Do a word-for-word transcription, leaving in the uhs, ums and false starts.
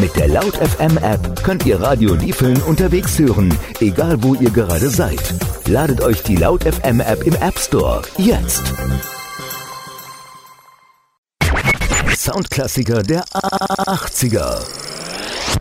Mit der Laut F M App könnt ihr Radio Liefeln unterwegs hören, egal wo ihr gerade seid. Ladet euch die Laut F M App im App Store jetzt. Soundklassiker der achtziger.